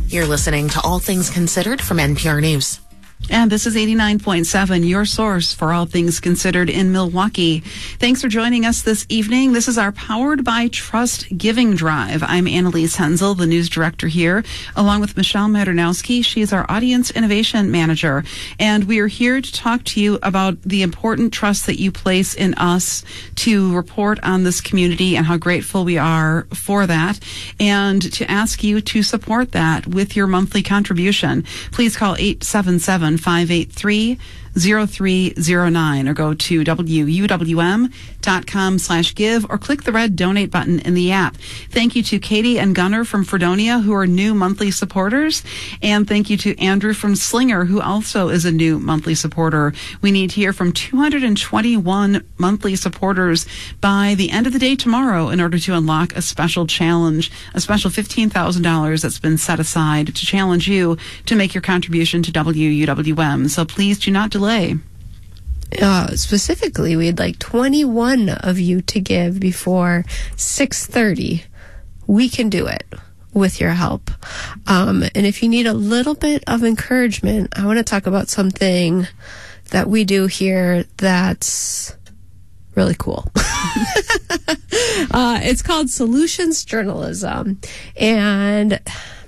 You're listening to All Things Considered from NPR News. And this is 89.7, your source for all things considered in Milwaukee. Thanks for joining us this evening. This is our Powered by Trust Giving Drive. I'm Annalise Hensel, the news director here, along with Michelle Maternowski. She is our Audience Innovation Manager. And we are here to talk to you about the important trust that you place in us to report on this community and how grateful we are for that, and to ask you to support that with your monthly contribution. Please call 877-583-0309 or go to wuwm.com/give or click the red donate button in the app. Thank you to Katie and Gunnar from Fredonia, who are new monthly supporters. And thank you to Andrew from Slinger, who also is a new monthly supporter. We need to hear from 221 monthly supporters by the end of the day tomorrow in order to unlock a special challenge, a special $15,000 that's been set aside to challenge you to make your contribution to WUWM. So please do not delay. Specifically, we'd like 21 of you to give before 6:30. We can do it with your help. And if you need a little bit of encouragement, I want to talk about something that we do here that's really cool. It's called Solutions Journalism. And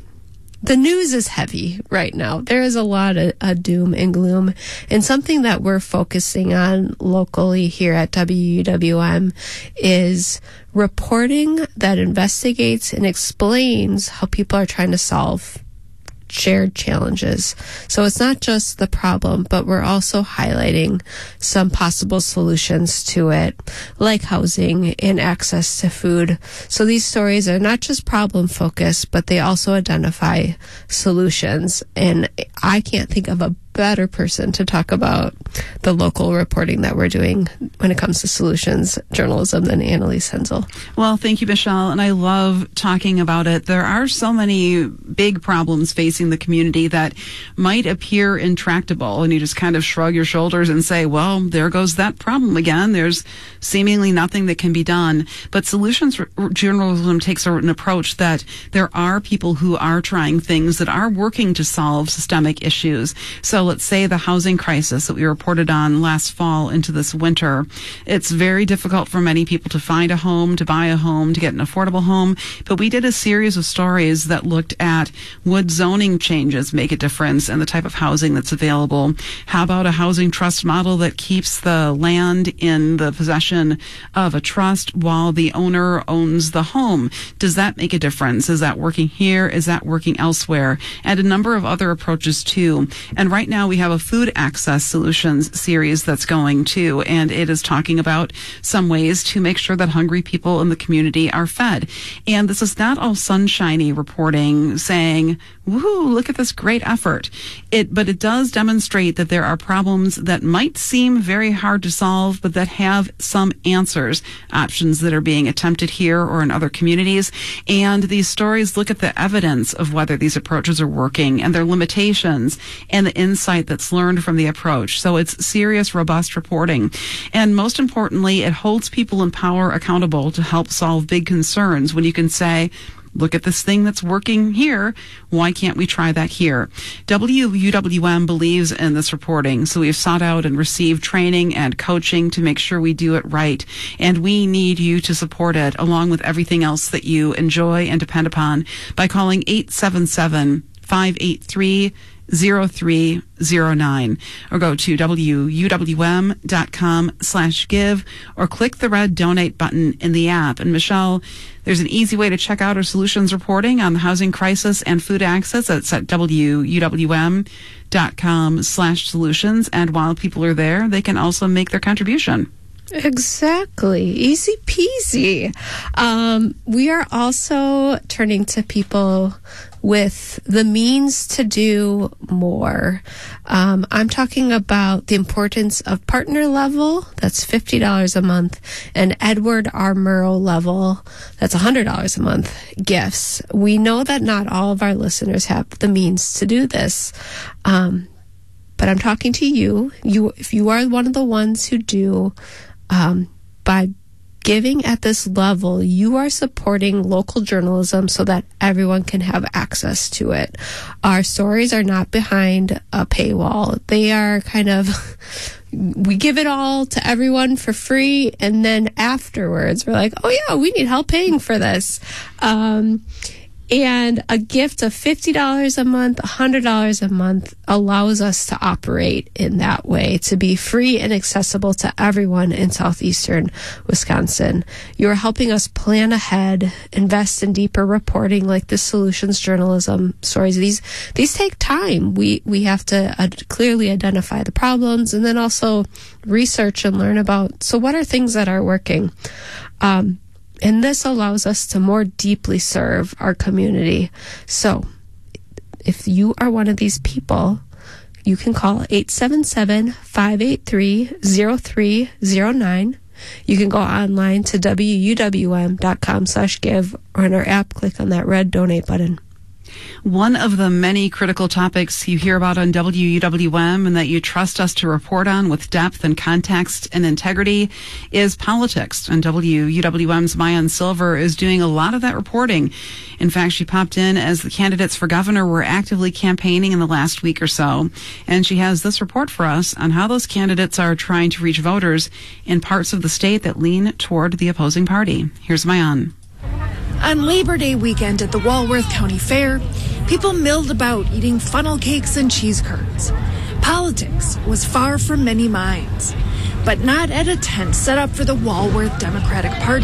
the news is heavy right now. There is a lot of doom and gloom. And something that we're focusing on locally here at WUWM is reporting that investigates and explains how people are trying to solve shared challenges. So it's not just the problem, but we're also highlighting some possible solutions to it, like housing and access to food. So these stories are not just problem focused, but they also identify solutions. And I can't think of a better person to talk about the local reporting that we're doing when it comes to solutions journalism than Annalise Hensel. Well, thank you, Michelle. And I love talking about it. There are so many big problems facing the community that might appear intractable, and you just kind of shrug your shoulders and say, well, there goes that problem again. There's seemingly nothing that can be done. But solutions journalism takes an approach that there are people who are trying things that are working to solve systemic issues. So let's say the housing crisis that we reported on last fall into this winter. It's very difficult for many people to find a home, to buy a home, to get an affordable home. But we did a series of stories that looked at would zoning changes make a difference in the type of housing that's available? How about a housing trust model that keeps the land in the possession of a trust while the owner owns the home? Does that make a difference? Is that working here? Is that working elsewhere? And a number of other approaches too. And right now we have a food access solutions series that's going too, and it is talking about some ways to make sure that hungry people in the community are fed. And this is not all sunshiny reporting saying, woohoo, look at this great effort. But it does demonstrate that there are problems that might seem very hard to solve, but that have some answers, options that are being attempted here or in other communities. And these stories look at the evidence of whether these approaches are working and their limitations and the insight that's learned from the approach. So it's serious, robust reporting. And most importantly, it holds people in power accountable to help solve big concerns when you can say, look at this thing that's working here. Why can't we try that here? WUWM believes in this reporting, so we've sought out and received training and coaching to make sure we do it right. And we need you to support it, along with everything else that you enjoy and depend upon, by calling 877-583-0309 or go to wuwm.com/give or click the red donate button in the app. And Michelle, there's an easy way to check out our solutions reporting on the housing crisis and food access. It's at wuwm.com/solutions. And while people are there, they can also make their contribution. Exactly. Easy peasy. We are also turning to people with the means to do more. I'm talking about the importance of partner level, that's $50 a month, and Edward R. Murrow level, that's $100 a month gifts. We know that not all of our listeners have the means to do this. But I'm talking to you. If you are one of the ones who do, by Giving at this level, you are supporting local journalism so that everyone can have access to it. Our stories are not behind a paywall. They are kind of, we give it all to everyone for free, and then afterwards we're like, oh yeah, we need help paying for this. And a gift of $50 a month, $100 a month allows us to operate in that way, to be free and accessible to everyone in southeastern Wisconsin. You are helping us plan ahead, invest in deeper reporting like the solutions journalism stories. These take time. We have to clearly identify the problems and then also research and learn about, so what are things that are working? And this allows us to more deeply serve our community. So if you are one of these people, you can call 877-583-0309. You can go online to wuwm.com/give, or in our app, click on that red donate button. One of the many critical topics you hear about on WUWM and that you trust us to report on with depth and context and integrity is politics. And WUWM's Mayan Silver is doing a lot of that reporting. In fact, she popped in as the candidates for governor were actively campaigning in the last week or so. And she has this report for us on how those candidates are trying to reach voters in parts of the state that lean toward the opposing party. Here's Mayan. On Labor Day weekend at the Walworth County Fair, people milled about eating funnel cakes and cheese curds. Politics was far from many minds, but not at a tent set up for the Walworth Democratic Party.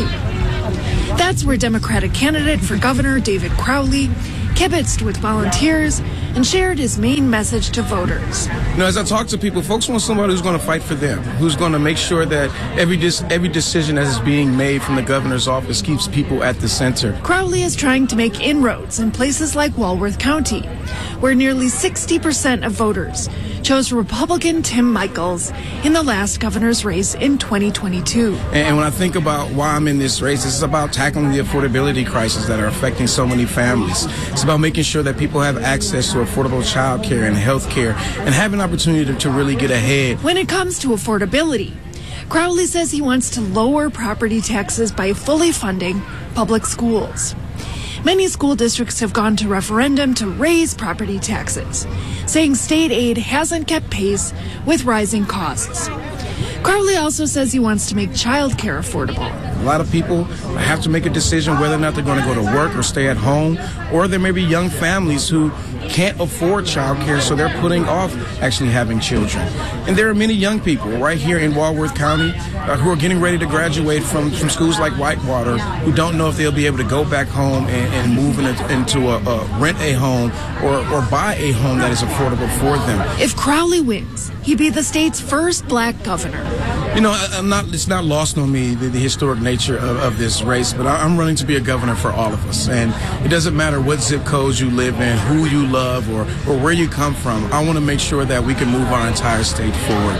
That's where Democratic candidate for governor David Crowley kibitzed with volunteers and shared his main message to voters. You know, as I talk to people, folks want somebody who's going to fight for them, who's going to make sure that every decision that is being made from the governor's office keeps people at the center. Crowley is trying to make inroads in places like Walworth County, where nearly 60% of voters chose Republican Tim Michels in the last governor's race in 2022. And when I think about why I'm in this race, it's about tackling the affordability crisis that are affecting so many families. It's about making sure that people have access to affordable child care and health care and have an opportunity to really get ahead. When it comes to affordability, Crowley says he wants to lower property taxes by fully funding public schools. Many school districts have gone to referendum to raise property taxes, saying state aid hasn't kept pace with rising costs. Crowley also says he wants to make child care affordable. A lot of people have to make a decision whether or not they're going to go to work or stay at home, or there may be young families who can't afford child care, so they're putting off actually having children. And there are many young people right here in Walworth County who are getting ready to graduate from schools like Whitewater, who don't know if they'll be able to go back home and move into rent a home or buy a home that is affordable for them. If Crowley wins, he'd be the state's first black governor. You know, it's not lost on me the historic nature of this race, but I'm running to be a governor for all of us. And it doesn't matter what zip codes you live in, who you love, or where you come from. I want to make sure that we can move our entire state forward.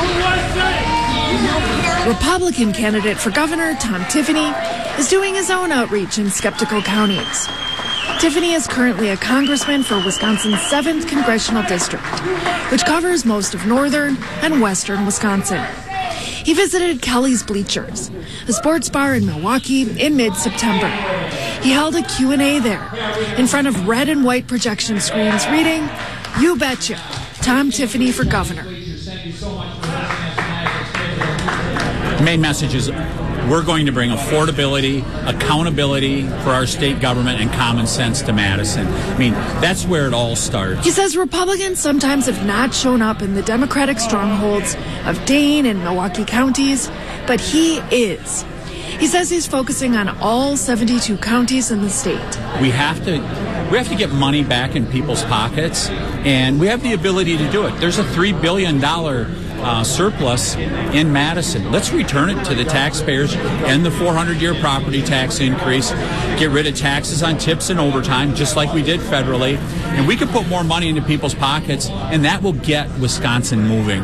Republican candidate for governor Tom Tiffany is doing his own outreach in skeptical counties. Tiffany is currently a congressman for Wisconsin's 7th congressional district, which covers most of northern and western Wisconsin. He visited Kelly's Bleachers, a sports bar in Milwaukee, in mid-September. He held a Q&A there in front of red and white projection screens reading, "You Betcha, Tom Tiffany for Governor." Main message is we're going to bring affordability, accountability for our state government, and common sense to Madison. I mean, that's where it all starts. He says Republicans sometimes have not shown up in the Democratic strongholds of Dane and Milwaukee counties, but he is. He says he's focusing on all 72 counties in the state. We have to get money back in people's pockets, and we have the ability to do it. There's a $3 billion surplus in Madison. Let's return it to the taxpayers and the 400-year property tax increase, get rid of taxes on tips and overtime, just like we did federally, and we can put more money into people's pockets, and that will get Wisconsin moving.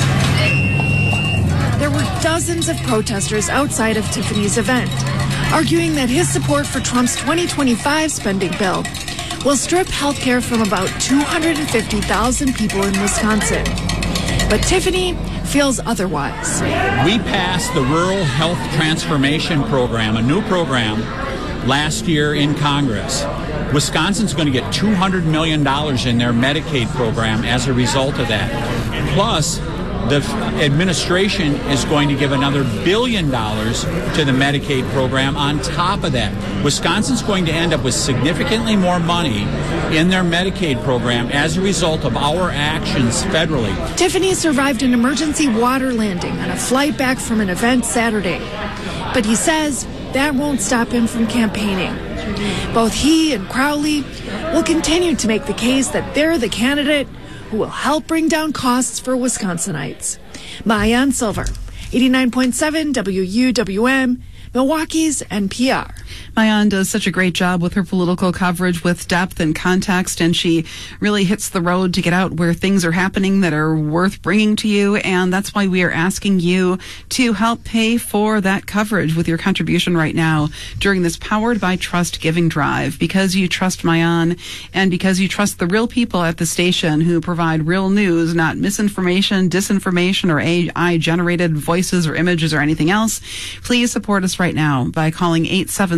There were dozens of protesters outside of Tiffany's event, arguing that his support for Trump's 2025 spending bill will strip health care from about 250,000 people in Wisconsin. But Tiffany feels otherwise. We passed the Rural Health Transformation Program, a new program, last year in Congress. Wisconsin's going to get $200 million in their Medicaid program as a result of that. Plus, the administration is going to give another $1 billion to the Medicaid program on top of that. Wisconsin's going to end up with significantly more money in their Medicaid program as a result of our actions federally. Tiffany survived an emergency water landing on a flight back from an event Saturday. But he says that won't stop him from campaigning. Both he and Crowley will continue to make the case that they're the candidate who will help bring down costs for Wisconsinites. Maayan Silver, 89.7 WUWM, Milwaukee's NPR. Maayan does such a great job with her political coverage with depth and context, and she really hits the road to get out where things are happening that are worth bringing to you, and that's why we are asking you to help pay for that coverage with your contribution right now during this Powered by Trust Giving Drive, because you trust Maayan and because you trust the real people at the station who provide real news, not misinformation, disinformation, or AI-generated voices or images or anything else. Please support us right now by calling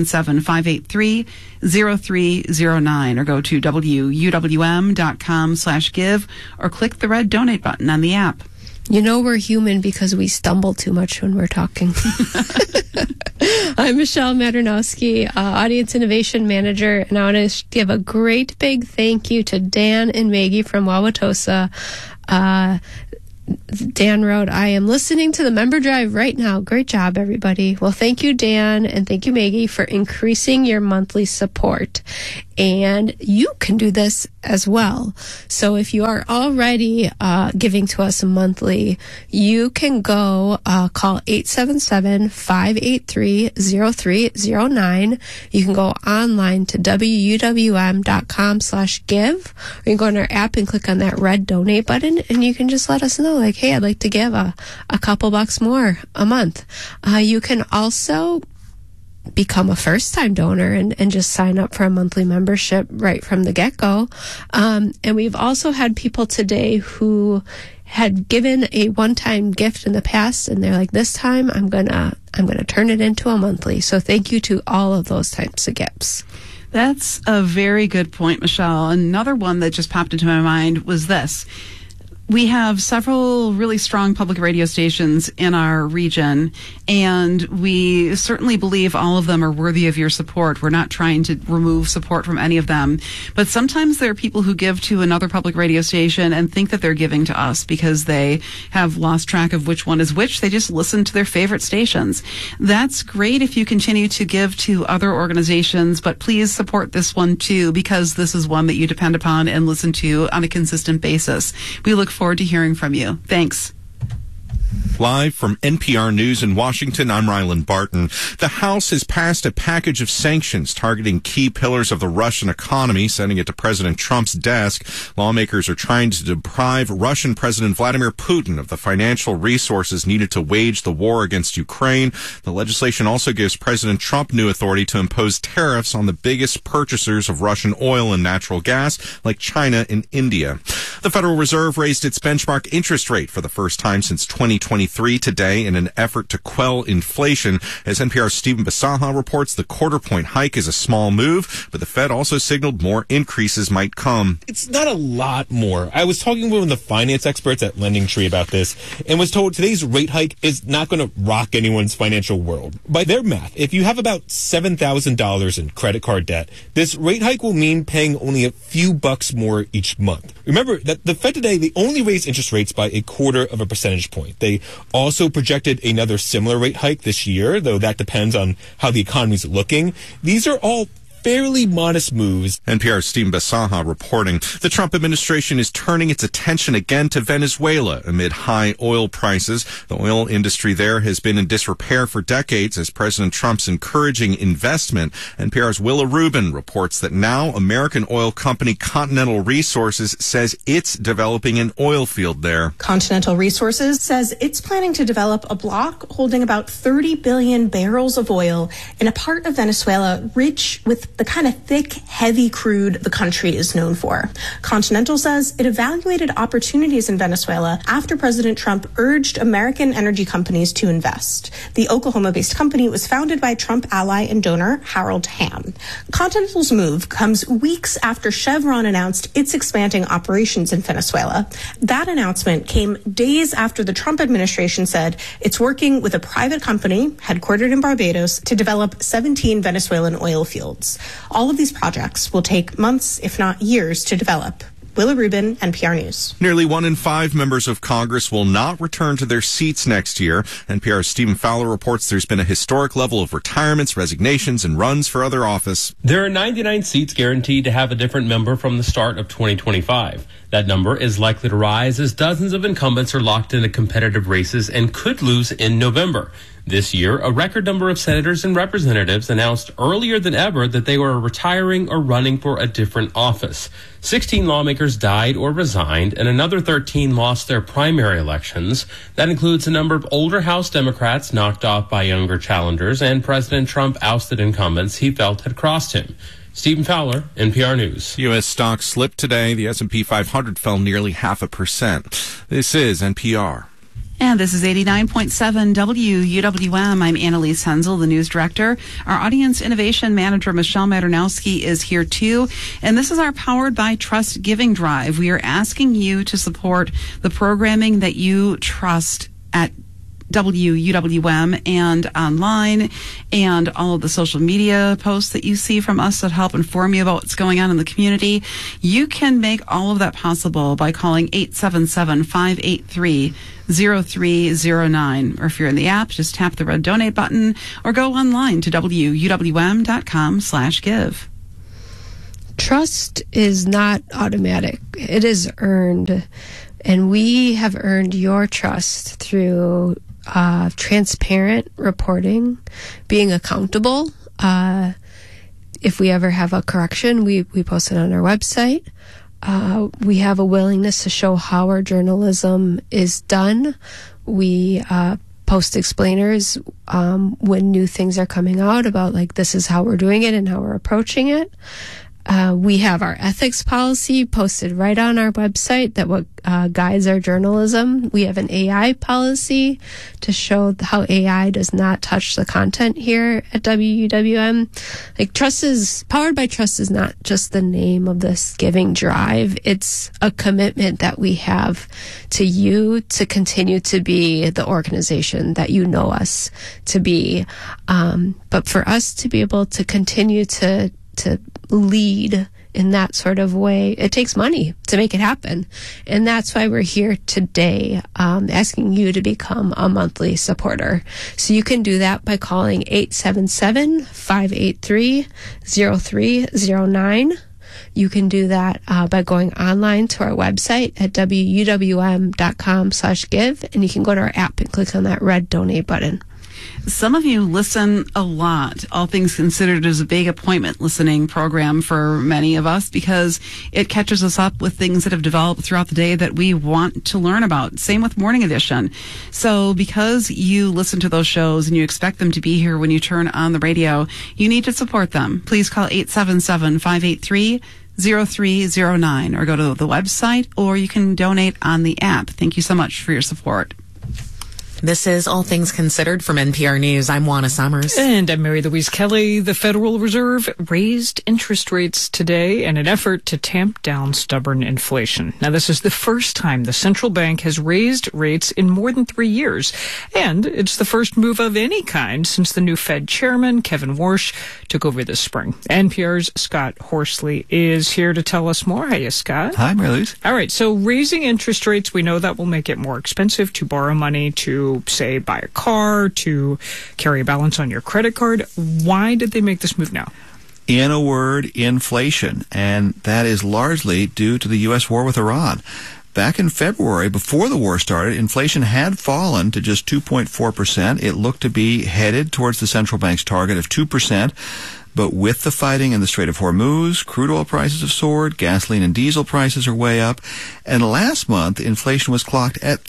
877-583-0309 or go to wuwm.com/give or click the red donate button on the app. You know we're human because we stumble too much when we're talking. I'm Michelle Maternowski, Audience Innovation Manager, and I want to give a great big thank you to Dan and Maggie from Wauwatosa. Dan wrote, I am listening to the member drive right now. Great job, everybody. Well, thank you, Dan, and thank you, Maggie, for increasing your monthly support. And you can do this as well. So if you are already giving to us monthly, you can go call 877-583-0309. You can go online to wuwm.com/give, or you can go on our app and click on that red donate button, and you can just let us know, like, hey, I'd like to give a couple bucks more a month. You can also become a first-time donor and just sign up for a monthly membership right from the get-go. And we've also had people today who had given a one-time gift in the past, and they're like, this time I'm gonna turn it into a monthly. So thank you to all of those types of gifts. That's a very good point, Michelle. Another one that just popped into my mind was this. We have several really strong public radio stations in our region, and we certainly believe all of them are worthy of your support. We're not trying to remove support from any of them. But sometimes there are people who give to another public radio station and think that they're giving to us because they have lost track of which one is which. They just listen to their favorite stations. That's great if you continue to give to other organizations, but please support this one too, because this is one that you depend upon and listen to on a consistent basis. We look forward to hearing from you. Thanks. Live from NPR News in Washington, I'm Ryland Barton. The House has passed a package of sanctions targeting key pillars of the Russian economy, sending it to President Trump's desk. Lawmakers are trying to deprive Russian President Vladimir Putin of the financial resources needed to wage the war against Ukraine. The legislation also gives President Trump new authority to impose tariffs on the biggest purchasers of Russian oil and natural gas, like China and India. The Federal Reserve raised its benchmark interest rate for the first time since 2023 today in an effort to quell inflation. As NPR's Stephen Basaha reports, the quarter-point hike is a small move, but the Fed also signaled more increases might come. It's not a lot more. I was talking with one of the finance experts at LendingTree about this and was told today's rate hike is not going to rock anyone's financial world. By their math, if you have about $7,000 in credit card debt, this rate hike will mean paying only a few bucks more each month. Remember that the Fed today, they only raised interest rates by 1/4 of a percentage point. They also projected another similar rate hike this year, though that depends on how the economy's looking. These are all fairly modest moves. NPR's Steve Basaha reporting. The Trump administration is turning its attention again to Venezuela amid high oil prices. The oil industry there has been in disrepair for decades as President Trump's encouraging investment. NPR's Willa Rubin reports that now American oil company Continental Resources says it's developing an oil field there. Continental Resources says it's planning to develop a block holding about 30 billion barrels of oil in a part of Venezuela rich with the kind of thick, heavy crude the country is known for. Continental says it evaluated opportunities in Venezuela after President Trump urged American energy companies to invest. The Oklahoma-based company was founded by Trump ally and donor Harold Hamm. Continental's move comes weeks after Chevron announced it's expanding operations in Venezuela. That announcement came days after the Trump administration said it's working with a private company headquartered in Barbados to develop 17 Venezuelan oil fields. All of these projects will take months, if not years, to develop. Willa Rubin, NPR News. Nearly 1 in 5 members of Congress will not return to their seats next year. NPR's Stephen Fowler reports there's been a historic level of retirements, resignations, and runs for other office. There are 99 seats guaranteed to have a different member from the start of 2025. That number is likely to rise as dozens of incumbents are locked into competitive races and could lose in November. This year, a record number of senators and representatives announced earlier than ever that they were retiring or running for a different office. 16 lawmakers died or resigned, and another 13 lost their primary elections. That includes a number of older House Democrats knocked off by younger challengers, and President Trump ousted incumbents he felt had crossed him. Stephen Fowler, NPR News. U.S. stocks slipped today. The S&P 500 fell nearly 0.5%. This is NPR. And this is 89.7 WUWM. I'm Annalise Hensel, the news director. Our audience innovation manager, Michelle Maternowski, is here too. And this is our Powered by Trust Giving Drive. We are asking you to support the programming that you trust at WUWM and online, and all of the social media posts that you see from us that help inform you about what's going on in the community. You can make all of that possible by calling 877-583-0309. Or if you're in the app, just tap the red donate button or go online to WUWM.com/give. Trust is not automatic. It is earned. And we have earned your trust through transparent reporting, being accountable. If we ever have a correction, we post it on our website. We have a willingness to show how our journalism is done. We post explainers when new things are coming out about, like, this is how we're doing it and how we're approaching it. We have our ethics policy posted right on our website that what guides our journalism. We have an AI policy to show how AI does not touch the content here at WUWM. Like, Powered by Trust is not just the name of this giving drive. It's a commitment that we have to you to continue to be the organization that you know us to be. But for us to be able to continue to lead in that sort of way, it takes money to make it happen. And that's why we're here today, asking you to become a monthly supporter. So you can do that by calling 877-583-0309. You can do that by going online to our website at WUWM.com/give, and you can go to our app and click on that red donate button. Some of you listen a lot. All Things Considered is a big appointment listening program for many of us because it catches us up with things that have developed throughout the day that we want to learn about. Same with Morning Edition. So because you listen to those shows and you expect them to be here when you turn on the radio, you need to support them. Please call 877-583-0309 or go to the website, or you can donate on the app. Thank you so much for your support. This is All Things Considered from NPR News. I'm Juana Summers. And I'm Mary Louise Kelly. The Federal Reserve raised interest rates today in an effort to tamp down stubborn inflation. Now, this is the first time the central bank has raised rates in more than 3 years. And it's the first move of any kind since the new Fed chairman, Kevin Warsh, took over this spring. NPR's Scott Horsley is here to tell us more. Hiya, Scott. Hi, Mary Louise. All right, so raising interest rates, we know that will make it more expensive to borrow money, to say buy a car, to carry a balance on your credit card. Why did they make this move now? In a word, inflation, and that is largely due to the U.S. war with Iran. Back in February, before the war started, inflation had fallen to just 2.4%. It looked to be headed towards the central bank's target of 2%. But with the fighting in the Strait of Hormuz, crude oil prices have soared, gasoline and diesel prices are way up, and last month inflation was clocked at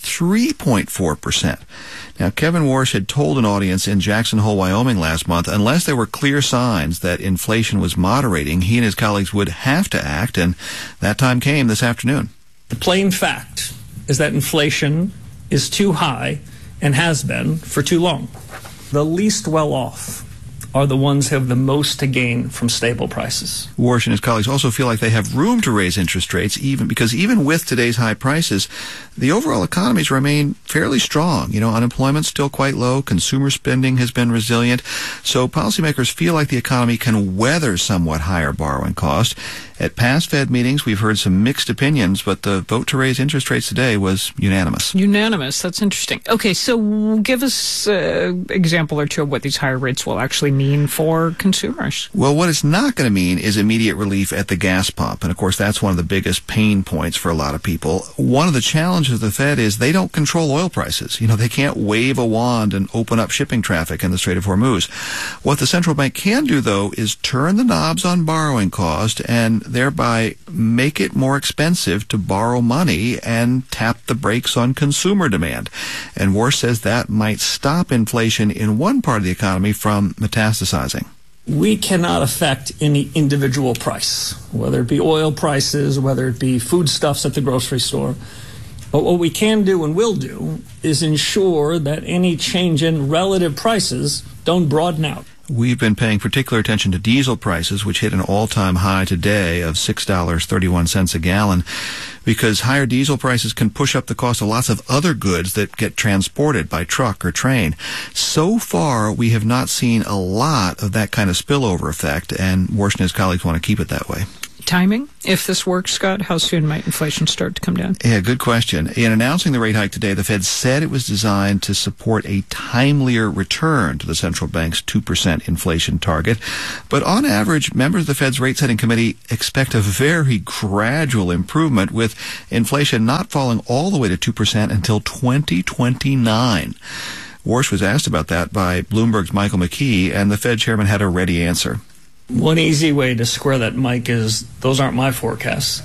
3.4%. Now, Kevin Warsh had told an audience in Jackson Hole, Wyoming last month, unless there were clear signs that inflation was moderating, he and his colleagues would have to act, and that time came this afternoon. The plain fact is that inflation is too high and has been for too long. The least well off are the ones who have the most to gain from stable prices. Warsh and his colleagues also feel like they have room to raise interest rates, even with today's high prices, the overall economies remain fairly strong. Unemployment's still quite low, consumer spending has been resilient, so policymakers feel like the economy can weather somewhat higher borrowing costs. At past Fed meetings, we've heard some mixed opinions, but the vote to raise interest rates today was unanimous. Unanimous. That's interesting. Okay, so give us an example or two of what these higher rates will actually mean for consumers. Well, what it's not going to mean is immediate relief at the gas pump. And, of course, that's one of the biggest pain points for a lot of people. One of the challenges of the Fed is they don't control oil prices. They can't wave a wand and open up shipping traffic in the Strait of Hormuz. What the central bank can do, though, is turn the knobs on borrowing cost and thereby make it more expensive to borrow money and tap the brakes on consumer demand. And Warsh says that might stop inflation in one part of the economy from metastasizing. We cannot affect any individual price, whether it be oil prices, whether it be foodstuffs at the grocery store. But what we can do and will do is ensure that any change in relative prices don't broaden out. We've been paying particular attention to diesel prices, which hit an all-time high today of $6.31 a gallon, because higher diesel prices can push up the cost of lots of other goods that get transported by truck or train. So far, we have not seen a lot of that kind of spillover effect, and Warsh and his colleagues want to keep it that way. Timing, if this works, Scott, how soon might inflation start to come down? Yeah, good question. In announcing the rate hike today, the Fed said it was designed to support a timelier return to the central bank's 2% inflation target. But on average, members of the Fed's rate-setting committee expect a very gradual improvement, with inflation not falling all the way to 2% until 2029. Warsh was asked about that by Bloomberg's Michael McKee, and the Fed chairman had a ready answer. One easy way to square that, Mike, is those aren't my forecasts.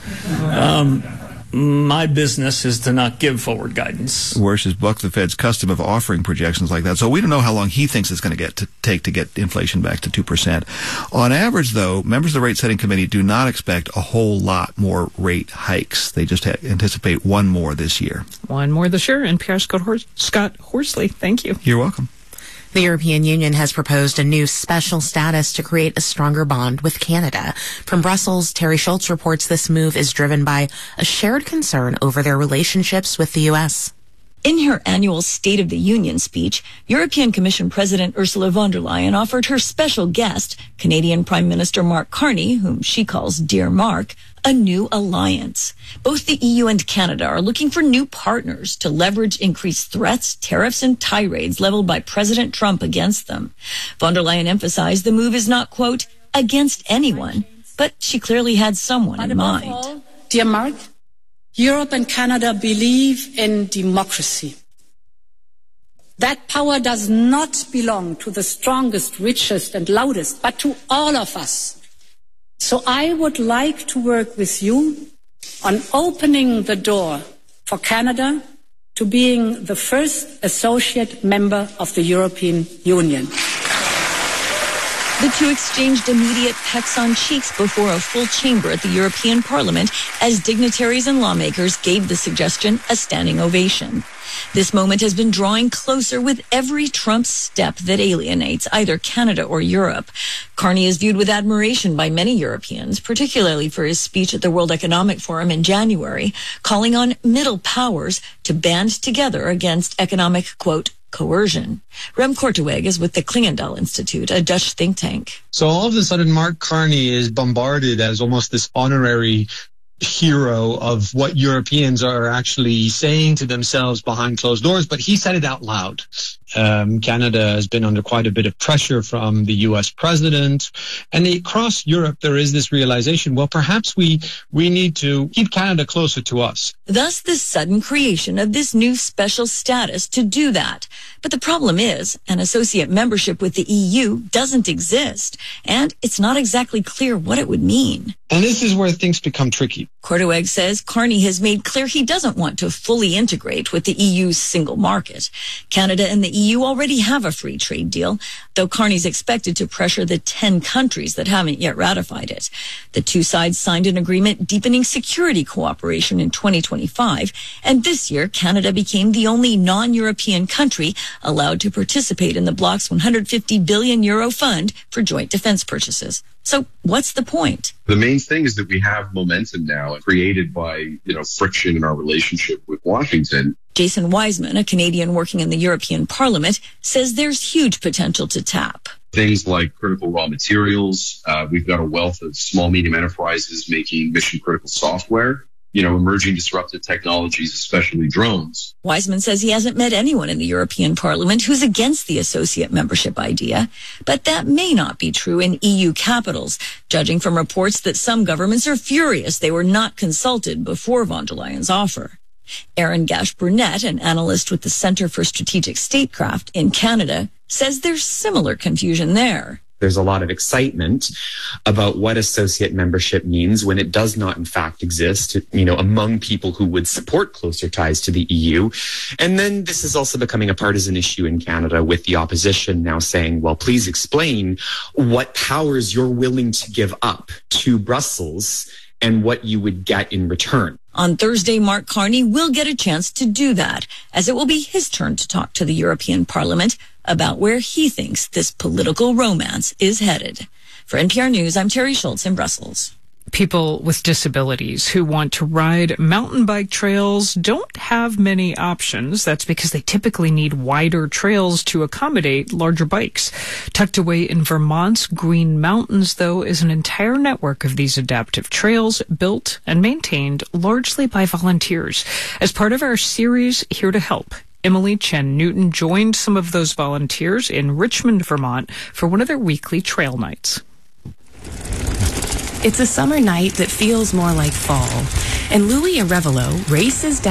My business is to not give forward guidance. Warsh has bucked the Fed's custom of offering projections like that, so we don't know how long he thinks it's going to take to get inflation back to 2%. On average, though, members of the rate-setting committee do not expect a whole lot more rate hikes. They just anticipate one more this year. One more this year. NPR's Scott Horsley, thank you. You're welcome. The European Union has proposed a new special status to create a stronger bond with Canada. From Brussels, Terry Schultz reports this move is driven by a shared concern over their relationships with the U.S. In her annual State of the Union speech, European Commission President Ursula von der Leyen offered her special guest, Canadian Prime Minister Mark Carney, whom she calls Dear Mark, a new alliance. Both the EU and Canada are looking for new partners to leverage increased threats, tariffs, and tirades leveled by President Trump against them. Von der Leyen emphasized the move is not, quote, against anyone, but she clearly had someone in mind. All, dear Mark, Europe and Canada believe in democracy. That power does not belong to the strongest, richest, and loudest, but to all of us. So I would like to work with you on opening the door for Canada to being the first associate member of the European Union. The two exchanged immediate pecks on cheeks before a full chamber at the European Parliament as dignitaries and lawmakers gave the suggestion a standing ovation. This moment has been drawing closer with every Trump step that alienates either Canada or Europe. Carney is viewed with admiration by many Europeans, particularly for his speech at the World Economic Forum in January, calling on middle powers to band together against economic, quote, coercion. Rem Korteweg is with the Klingendahl Institute, a Dutch think tank. So all of a sudden, Mark Carney is bombarded as almost this honorary hero of what Europeans are actually saying to themselves behind closed doors, but he said it out loud. Canada has been under quite a bit of pressure from the U.S. president. And across Europe, there is this realization, well, perhaps we need to keep Canada closer to us. Thus, the sudden creation of this new special status to do that. But the problem is, an associate membership with the EU doesn't exist, and it's not exactly clear what it would mean. And this is where things become tricky. Korteweg says Carney has made clear he doesn't want to fully integrate with the EU's single market. Canada and the EU already have a free trade deal, though Carney's expected to pressure the 10 countries that haven't yet ratified it. The two sides signed an agreement deepening security cooperation in 2025, and this year Canada became the only non-European country allowed to participate in the bloc's €150 billion fund for joint defense purchases. So what's the point? The main thing is that we have momentum now created by, friction in our relationship with Washington. Jason Wiseman, a Canadian working in the European Parliament, says there's huge potential to tap. Things like critical raw materials. We've got a wealth of small, medium enterprises making mission critical software. Emerging disruptive technologies, especially drones. Wiseman says he hasn't met anyone in the European Parliament who's against the associate membership idea, but that may not be true in EU capitals, judging from reports that some governments are furious they were not consulted before von der Leyen's offer. Aaron Gash-Burnett, an analyst with the Centre for Strategic Statecraft in Canada, says there's similar confusion there. There's a lot of excitement about what associate membership means when it does not, in fact, exist, among people who would support closer ties to the EU. And then this is also becoming a partisan issue in Canada, with the opposition now saying, well, please explain what powers you're willing to give up to Brussels and what you would get in return. On Thursday, Mark Carney will get a chance to do that, as it will be his turn to talk to the European Parliament about where he thinks this political romance is headed. For NPR News, I'm Terry Schultz in Brussels. People with disabilities who want to ride mountain bike trails don't have many options. That's because they typically need wider trails to accommodate larger bikes. Tucked away in Vermont's Green Mountains, though, is an entire network of these adaptive trails built and maintained largely by volunteers. As part of our series, Here to Help, Emily Chen Newton joined some of those volunteers in Richmond, Vermont, for one of their weekly trail nights. It's a summer night that feels more like fall, and Louis Arevalo races down